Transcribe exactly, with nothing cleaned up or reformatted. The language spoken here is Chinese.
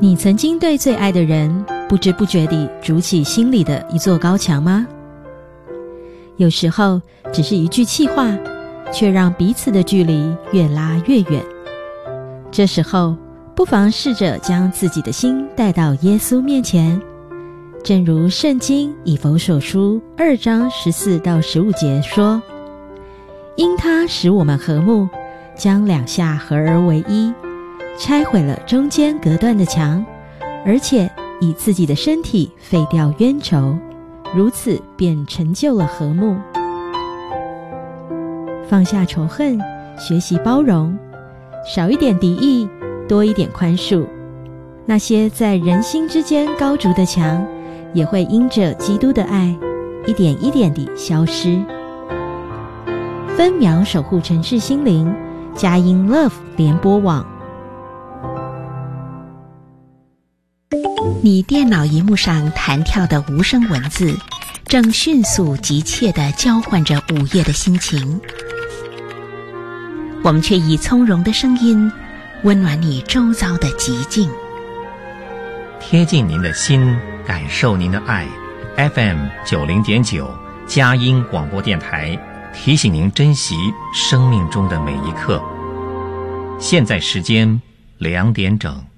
你曾经对最爱的人不知不觉地筑起心里的一座高墙吗？有时候只是一句气话，却让彼此的距离越拉越远。这时候不妨试着将自己的心带到耶稣面前，正如圣经以弗所书二章十四到十五节说，因他使我们和睦，将两下合而为一，拆毁了中间隔断的墙，而且以自己的身体废掉冤仇，如此便成就了和睦。放下仇恨，学习包容，少一点敌意，多一点宽恕，那些在人心之间高筑的墙，也会因着基督的爱，一点一点地消失。分秒守护城市心灵，佳音 Love 联播网。 你电脑萤幕上弹跳的无声文字，正迅速急切地交换着午夜的心情。我们却以从容的声音，温暖你周遭的寂静。 贴近您的心，感受您的爱。F M 九零点九，佳音广播电台提醒您珍惜生命中的每一刻。现在时间两点整。